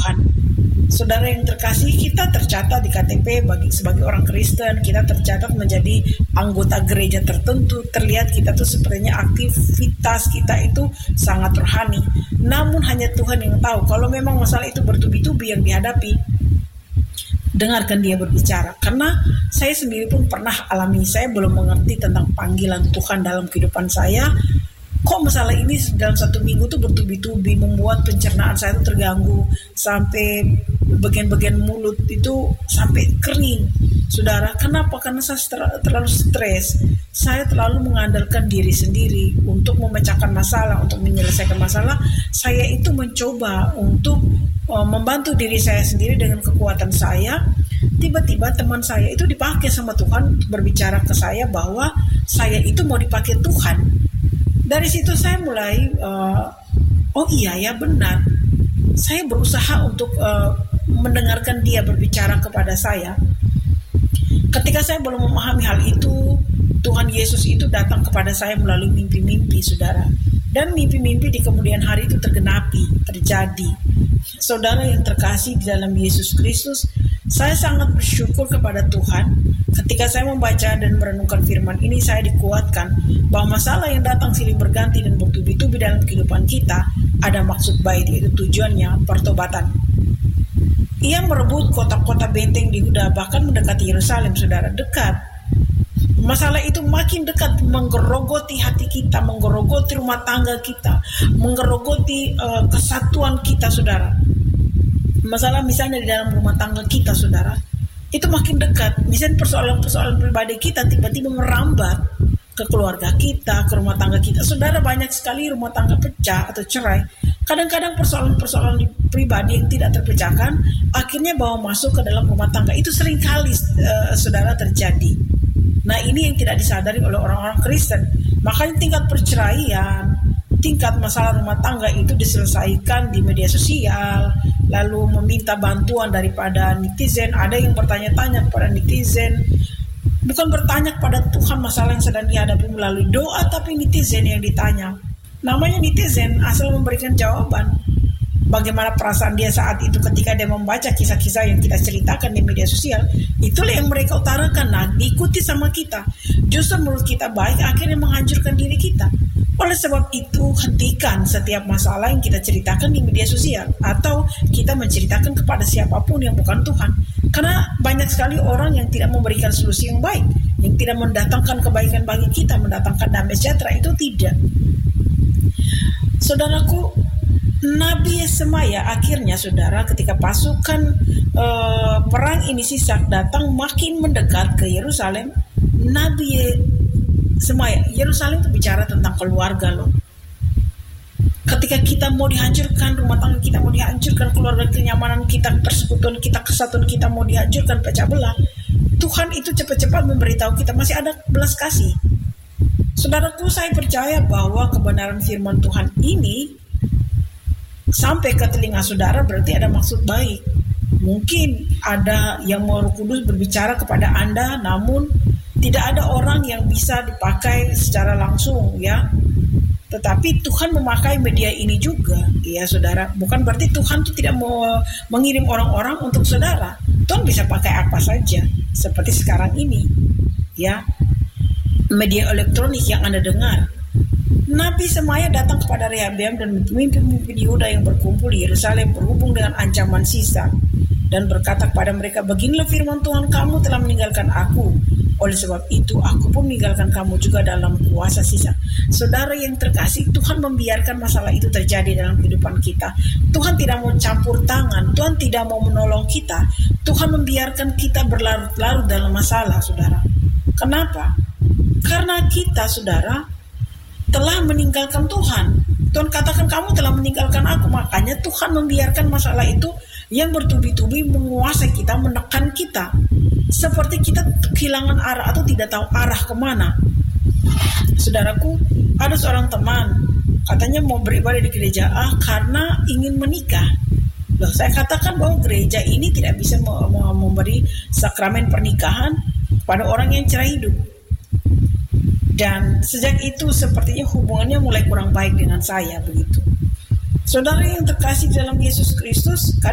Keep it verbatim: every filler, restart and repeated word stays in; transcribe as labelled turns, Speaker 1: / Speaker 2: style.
Speaker 1: Tuhan. Saudara yang terkasih, kita tercatat di K T P bagi sebagai orang Kristen, kita tercatat menjadi anggota gereja tertentu. Terlihat kita tuh sepertinya aktivitas kita itu sangat rohani. Namun hanya Tuhan yang tahu. Kalau memang masalah itu bertubi-tubi yang dihadapi, dengarkan dia berbicara. Karena saya sendiri pun pernah alami, saya belum mengerti tentang panggilan Tuhan dalam kehidupan saya. Kok masalah ini dalam satu minggu tuh bertubi-tubi, membuat pencernaan saya itu terganggu, sampai bagian-bagian mulut itu sampai kering. Saudara, kenapa? Karena saya terlalu stres. Saya terlalu mengandalkan diri sendiri untuk memecahkan masalah, untuk menyelesaikan masalah. Saya itu mencoba untuk uh, membantu diri saya sendiri dengan kekuatan saya. Tiba-tiba teman saya itu dipakai sama Tuhan berbicara ke saya bahwa saya itu mau dipakai Tuhan. Dari situ saya mulai, uh, oh iya ya benar. Saya berusaha untuk uh, mendengarkan dia berbicara kepada saya. Ketika saya belum memahami hal itu, Tuhan Yesus itu datang kepada saya melalui mimpi-mimpi, saudara. Dan mimpi-mimpi di kemudian hari itu tergenapi, terjadi. Saudara yang terkasih di dalam Yesus Kristus, saya sangat bersyukur kepada Tuhan. Ketika saya membaca dan merenungkan firman ini, saya dikuatkan bahwa masalah yang datang silih berganti dan bertubi-tubi dalam kehidupan kita ada maksud baik, yaitu tujuannya pertobatan. Ia merebut kota-kota benteng di Yehuda, bahkan mendekati Yerusalem, saudara, dekat. Masalah itu makin dekat, menggerogoti hati kita, menggerogoti rumah tangga kita, menggerogoti uh, kesatuan kita, saudara. Masalah misalnya di dalam rumah tangga kita, saudara, itu makin dekat. Misalnya persoalan-persoalan pribadi kita tiba-tiba merambat ke keluarga kita, ke rumah tangga kita. Saudara, banyak sekali rumah tangga pecah atau cerai. Kadang-kadang persoalan-persoalan pribadi yang tidak terpecahkan akhirnya bawa masuk ke dalam rumah tangga. Itu seringkali uh, saudara terjadi. Nah, ini yang tidak disadari oleh orang-orang Kristen. Makanya tingkat perceraian, tingkat masalah rumah tangga itu diselesaikan di media sosial, lalu meminta bantuan daripada netizen. Ada yang bertanya-tanya kepada netizen, bukan bertanya kepada Tuhan masalah yang sedang dihadapi melalui doa, tapi netizen yang ditanya. Namanya netizen, asal memberikan jawaban. Bagaimana perasaan dia saat itu ketika dia membaca kisah-kisah yang kita ceritakan di media sosial, itulah yang mereka utarakan. Nah, diikuti sama kita. Justru menurut kita baik, akhirnya menghancurkan diri kita. Oleh sebab itu, hentikan setiap masalah yang kita ceritakan di media sosial, atau kita menceritakan kepada siapapun yang bukan Tuhan. Karena banyak sekali orang yang tidak memberikan solusi yang baik, yang tidak mendatangkan kebaikan bagi kita, mendatangkan damai sejahtera, itu tidak. Saudaraku, Nabi Yesaya akhirnya, saudara, ketika pasukan uh, perang ini Sisak datang makin mendekat ke Yerusalem, Nabi Yesaya, Yerusalem itu bicara tentang keluarga loh. Ketika kita mau dihancurkan, rumah tangga kita mau dihancurkan, keluarga, kenyamanan kita, persekutuan kita, kesatuan kita mau dihancurkan, pecah belah, Tuhan itu cepat-cepat memberitahu kita masih ada belas kasih. Saudaraku, saya percaya bahwa kebenaran firman Tuhan ini sampai ke telinga saudara berarti ada maksud baik. Mungkin ada yang mau Roh Kudus berbicara kepada Anda, namun tidak ada orang yang bisa dipakai secara langsung, ya. Tetapi Tuhan memakai media ini juga, ya saudara. Bukan berarti Tuhan itu tidak mau mengirim orang-orang untuk saudara. Tuhan bisa pakai apa saja, seperti sekarang ini, ya. Media elektronik yang Anda dengar. Nabi Semaya datang kepada Rehabeam dan pemimpin-pemimpin Yehuda yang berkumpul di Yerusalem berhubung dengan ancaman Sisak dan berkata kepada mereka, beginilah firman Tuhan, kamu telah meninggalkan aku, oleh sebab itu aku pun meninggalkan kamu juga dalam kuasa Sisak. Saudara yang terkasih, Tuhan membiarkan masalah itu terjadi dalam kehidupan kita. Tuhan tidak mau campur tangan, Tuhan tidak mau menolong kita. Tuhan membiarkan kita berlarut-larut dalam masalah, saudara. Kenapa? Karena kita, saudara, telah meninggalkan Tuhan. Tuhan katakan kamu telah meninggalkan aku. Makanya Tuhan membiarkan masalah itu yang bertubi-tubi menguasai kita, menekan kita. Seperti kita kehilangan arah atau tidak tahu arah kemana. Saudaraku, ada seorang teman, katanya mau beribadah di gereja A karena ingin menikah. Loh, saya katakan bahwa gereja ini tidak bisa memberi sakramen pernikahan kepada orang yang cerai hidup. Dan sejak itu sepertinya hubungannya mulai kurang baik dengan saya begitu. Saudara yang terkasih dalam Yesus Kristus,